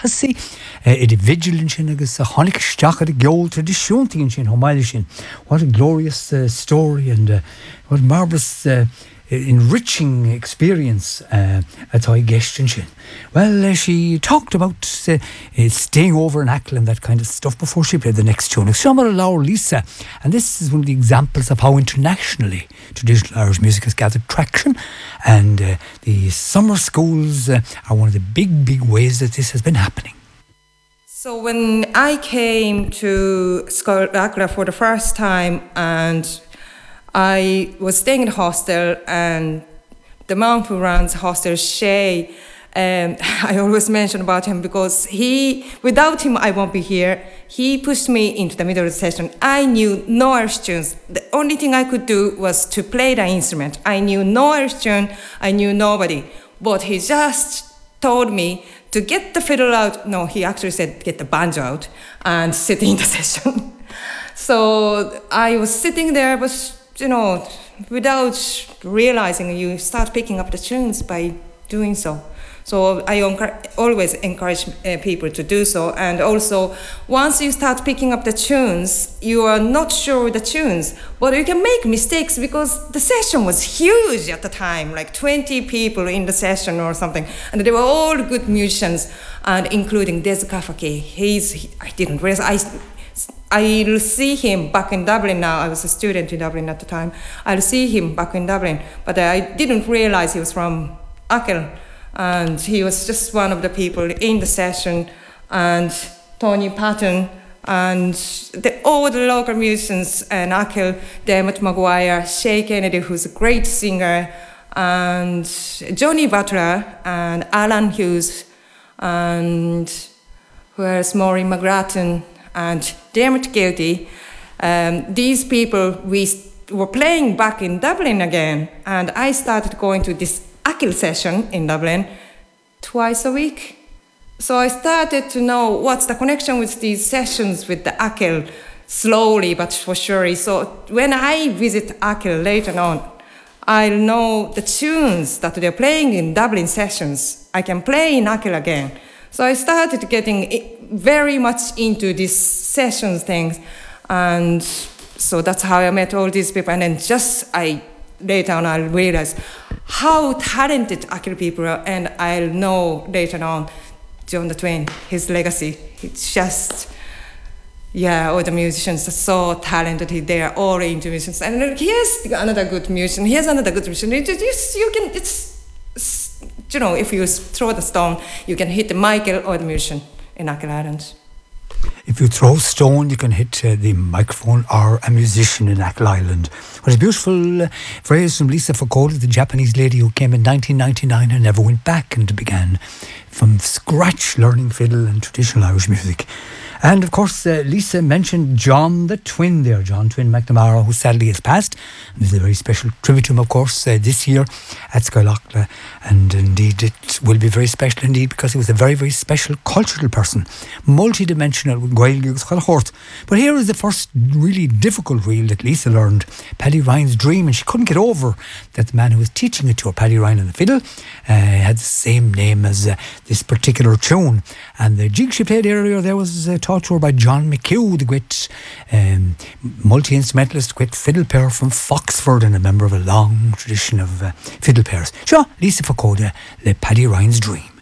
Hasi, Eddie Vigilance in agus a Honig Stachar Gol tradition sin Homailisin. What a glorious story and what marvellous enriching experience at I Gestin sin. Well, she talked about staying over in Achill and that kind of stuff before she played the next tune. Summer Laura Lisa, and this is one of the examples of how internationally traditional Irish music has gathered traction, and the summer schools are one of the big ways that this has been happening. So when I came to Scoil Agra for the first time, and I was staying in a hostel, and the man who runs the hostel, Shay, I always mention about him because without him, I won't be here. He pushed me into the middle of the session. I knew no Irish tunes. The only thing I could do was to play the instrument. I knew no Irish tune. I knew nobody. But he just told me to get the fiddle out. No, he actually said get the banjo out and sit in the session. So I was sitting there, but without realizing, you start picking up the tunes by doing so. So I always encourage people to do so. And also, once you start picking up the tunes, you are not sure the tunes, but you can make mistakes because the session was huge at the time, like 20 people in the session or something. And they were all good musicians, and including Des Kafake. I didn't realize. I'll see him back in Dublin now. I was a student in Dublin at the time. I'll see him back in Dublin, but I didn't realize he was from Achill, and he was just one of the people in the session. And Tony Patton and all the local musicians in Achill, Dermot Maguire, Shay Kennedy, who's a great singer, and Johnny Butler and Alan Hughes, and who else? Maureen McGrattan and Dermot Gildy. These people, we were playing back in Dublin again, and I started going to this Achill session in Dublin twice a week. So I started to know what's the connection with these sessions with the Achill, slowly but for sure. So when I visit Achill later on, I'll know the tunes that they're playing in Dublin sessions. I can play in Achill again. So I started getting very much into these sessions things, and so that's how I met all these people. And then later on I'll realize how talented Achill people are, and I'll know later on John the Twin, his legacy. It's just, all the musicians are so talented. They are all into musicians, and here's another good musician. Here's another good musician. If you throw the stone, you can hit the Michael or the musician in Achill Island. If you throw a stone, you can hit the microphone or a musician in Achill Island. What a beautiful phrase from Lisa Foucault, the Japanese lady who came in 1999 and never went back and began from scratch learning fiddle and traditional Irish music. And of course, Lisa mentioned John the Twin there, John Twin McNamara, who sadly has passed. And there's a very special tribute to him, of course, this year at Scoil Agra. And indeed, it will be very special indeed because he was a very, very special cultural person, multi-dimensional with Gaeilge Scoil Chort. But here is the first really difficult reel that Lisa learned, Paddy Ryan's Dream, and she couldn't get over that the man who was teaching it to her, Paddy Ryan on the fiddle, had the same name as this particular tune. And the jig she played earlier there was taught to her by John McHugh, the great multi-instrumentalist, great fiddle player from Foxford and a member of a long tradition of fiddle players. Sure, Lisa Foucault, Le Paddy Ryan's Dream.